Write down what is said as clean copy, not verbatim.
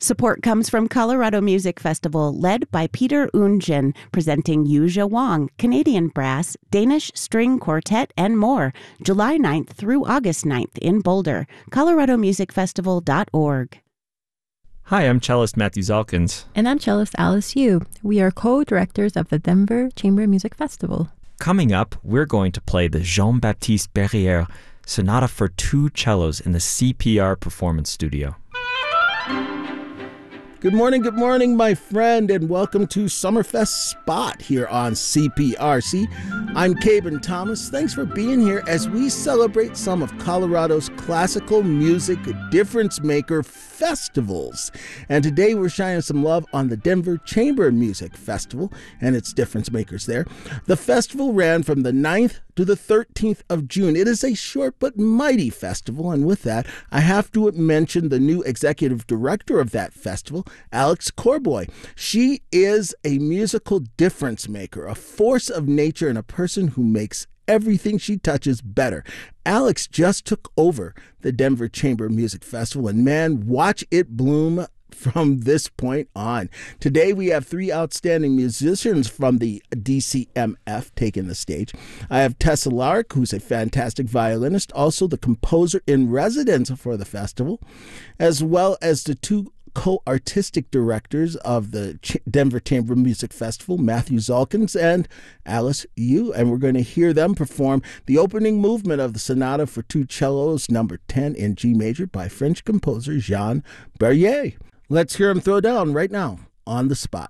Support comes from Colorado Music Festival, led by Peter Oundjian, presenting Yuja Wang, Canadian Brass, Danish String Quartet, and more, July 9th through August 9th in Boulder. coloradomusicfestival.org. Hi, I'm cellist Matthew Zalkins. And I'm cellist Alice Yu. We are co-directors of the Denver Chamber Music Festival. Coming up, we're going to play the Jean-Baptiste Barrière Sonata for 2 cellos in the CPR Performance Studio. Good morning, my friend, and welcome to Summerfest Spot here on CPRC. I'm Caben Thomas. Thanks for being here as we celebrate some of Colorado's classical music difference maker festivals. And today we're shining some love on the Denver Chamber Music Festival and its difference makers there. The festival ran from the 9th to the 13th of June. It is a short but mighty festival, and with that, I have to mention the new executive director of that festival, Alex Corboy. She is a musical difference maker, a force of nature, and a person who makes everything she touches better. Alex just took over the Denver Chamber Music Festival, and man, watch it bloom from this point on. Today we have 3 outstanding musicians from the DCMF taking the stage. I have Tessa Lark, who's a fantastic violinist, also the composer in residence for the festival, as well as the 2 co-artistic directors of the Denver Chamber Music Festival, Matthew Zalkins and Alice Yu, and we're going to hear them perform the opening movement of the Sonata for 2 cellos, number 10 in G major by French composer Jean Barrière. Let's hear him throw down right now on the spot.